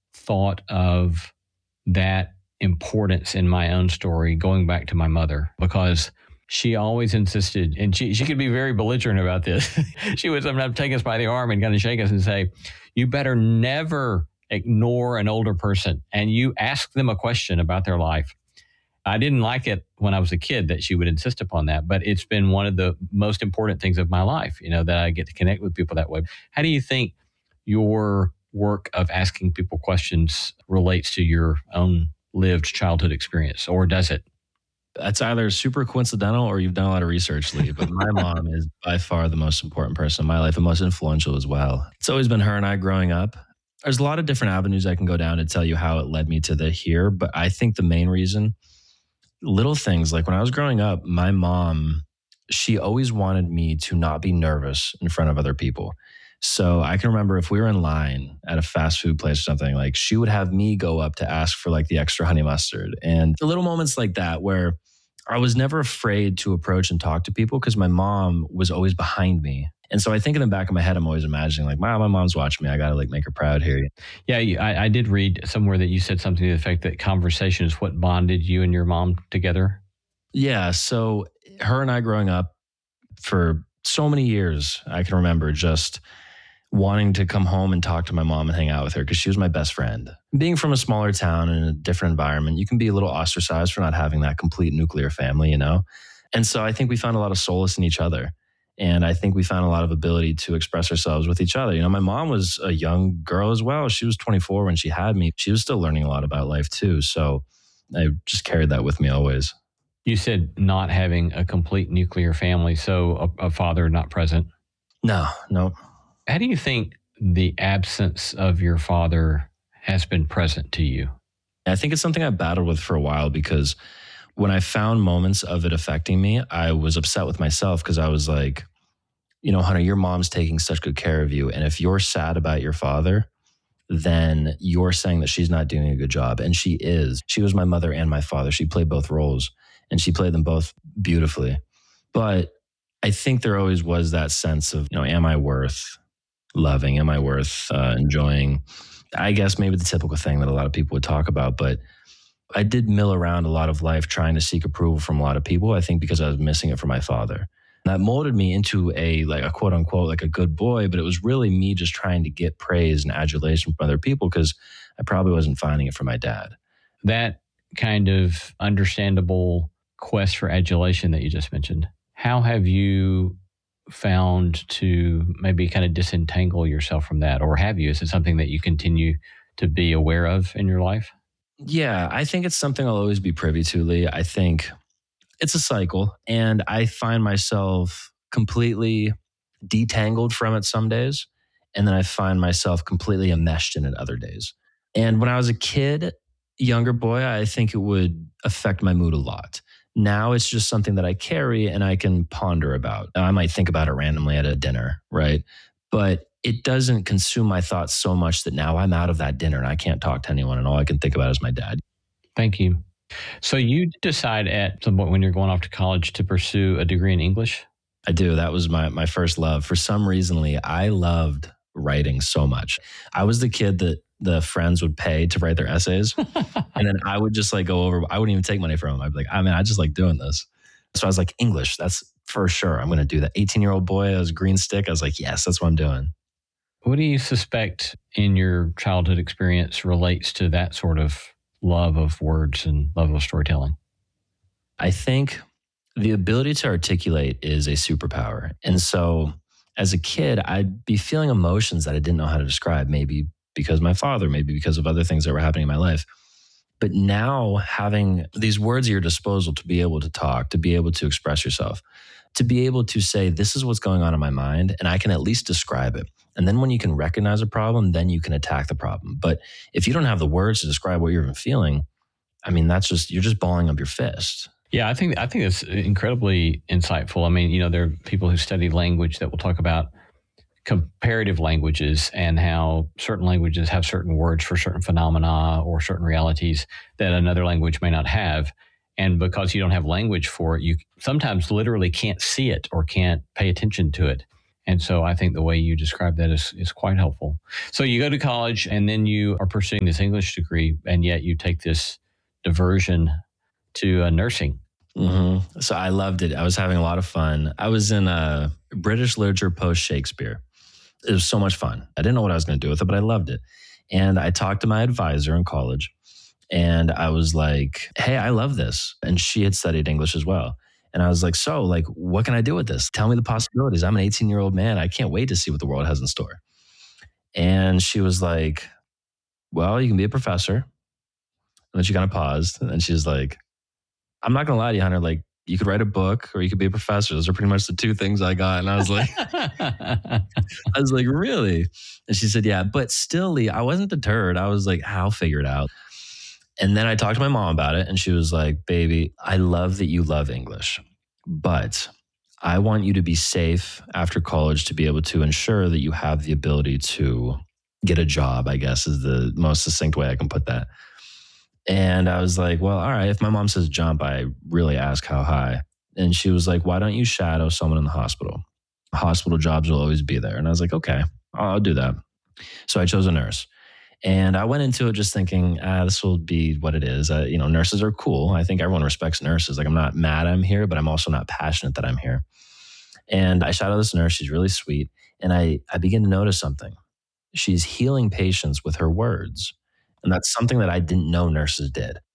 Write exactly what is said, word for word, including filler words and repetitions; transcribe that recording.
thought of that importance in my own story going back to my mother, because she always insisted, and she, she could be very belligerent about this. She would sometimes take us by the arm and kind of shake us and say, you better never ignore an older person and you ask them a question about their life. I didn't like it when I was a kid that she would insist upon that, but it's been one of the most important things of my life, you know, that I get to connect with people that way. How do you think your work of asking people questions relates to your own lived childhood experience, or does it? That's either super coincidental or you've done a lot of research, Lee. But my mom is by far the most important person in my life and most influential as well. It's always been her and I growing up. There's a lot of different avenues I can go down to tell you how it led me to the here. But I think the main reason, little things like when I was growing up, my mom, she always wanted me to not be nervous in front of other people. So I can remember if we were in line at a fast food place or something, like she would have me go up to ask for like the extra honey mustard. And the little moments like that where I was never afraid to approach and talk to people because my mom was always behind me. And so I think in the back of my head, I'm always imagining like, wow, my mom's watching me. I got to like make her proud here. Yeah, I, I did read somewhere that you said something to the effect that conversation is what bonded you and your mom together. Yeah. So her and I growing up for so many years, I can remember just wanting to come home and talk to my mom and hang out with her because she was my best friend. Being from a smaller town in a different environment, you can be a little ostracized for not having that complete nuclear family, you know? And so I think we found a lot of solace in each other. And I think we found a lot of ability to express ourselves with each other. You know, my mom was a young girl as well. She was twenty-four when she had me. She was still learning a lot about life too. So I just carried that with me always. You said not having a complete nuclear family, so a, a father not present. No, no. How do you think the absence of your father has been present to you? I think it's something I battled with for a while because when I found moments of it affecting me, I was upset with myself because I was like, you know, Hunter, your mom's taking such good care of you. And if you're sad about your father, then you're saying that she's not doing a good job. And she is. She was my mother and my father. She played both roles and she played them both beautifully. But I think there always was that sense of, you know, am I worth loving? Am I worth uh, enjoying? I guess maybe the typical thing that a lot of people would talk about, but I did mill around a lot of life trying to seek approval from a lot of people, I think because I was missing it from my father. That molded me into a, like a quote unquote, like a good boy, but it was really me just trying to get praise and adulation from other people because I probably wasn't finding it from my dad. That kind of understandable quest for adulation that you just mentioned, how have you found to maybe kind of disentangle yourself from that? Or have you? Is it something that you continue to be aware of in your life? Yeah, I think it's something I'll always be privy to, Lee. I think it's a cycle, and I find myself completely detangled from it some days, and then I find myself completely enmeshed in it other days. And when I was a kid, younger boy, I think it would affect my mood a lot. Now it's just something that I carry and I can ponder about. I might think about it randomly at a dinner, right? But it doesn't consume my thoughts so much that now I'm out of that dinner and I can't talk to anyone and all I can think about is my dad. Thank you. So you decide at some point when you're going off to college to pursue a degree in English? I do. That was my, my first love. For some reason, Lee, I loved writing so much. I was the kid that the friends would pay to write their essays. And then I would just like go over, I wouldn't even take money from them. I'd be like, I mean, I just like doing this. So I was like, English, that's for sure. I'm going to do that. eighteen year old boy, I was green stick. I was like, yes, that's what I'm doing. What do you suspect in your childhood experience relates to that sort of love of words and love of storytelling? I think the ability to articulate is a superpower. And so as a kid, I'd be feeling emotions that I didn't know how to describe, maybe because of my father, maybe because of other things that were happening in my life. But now having these words at your disposal to be able to talk, to be able to express yourself, to be able to say, this is what's going on in my mind, and I can at least describe it. And then when you can recognize a problem, then you can attack the problem. But if you don't have the words to describe what you're even feeling, I mean, that's just, you're just balling up your fist. Yeah, I think I think it's incredibly insightful. I mean, you know, there are people who study language that will talk about comparative languages and how certain languages have certain words for certain phenomena or certain realities that another language may not have. And because you don't have language for it, you sometimes literally can't see it or can't pay attention to it. And so I think the way you describe that is, is quite helpful. So you go to college and then you are pursuing this English degree, and yet you take this diversion to uh, nursing. Mm-hmm. So I loved it. I was having a lot of fun. I was in uh, British literature post Shakespeare. It was so much fun. I didn't know what I was going to do with it, but I loved it. And I talked to my advisor in college, and I was like, hey, I love this. And she had studied English as well. And I was like, so, like, what can I do with this? Tell me the possibilities. I'm an eighteen-year-old man. I can't wait to see what the world has in store. And she was like, well, you can be a professor. And then she kind of paused. And then she was like, I'm not going to lie to you, Hunter. Like, you could write a book or you could be a professor. Those are pretty much the two things I got. And I was like, I was like, really? And she said, yeah. But still, Lee, I wasn't deterred. I was like, I'll figure it out. And then I talked to my mom about it, and she was like, baby, I love that you love English, but I want you to be safe after college to be able to ensure that you have the ability to get a job, I guess is the most succinct way I can put that. And I was like, well, all right, if my mom says jump, I really ask how high. And she was like, why don't you shadow someone in the hospital? Hospital jobs will always be there. And I was like, okay, I'll do that. So I chose a nurse. And I went into it just thinking, ah, this will be what it is. Uh, you know, nurses are cool. I think everyone respects nurses. Like, I'm not mad I'm here, but I'm also not passionate that I'm here. And I shadowed this nurse. She's really sweet. And I, I begin to notice something. She's healing patients with her words. And that's something that I didn't know nurses did.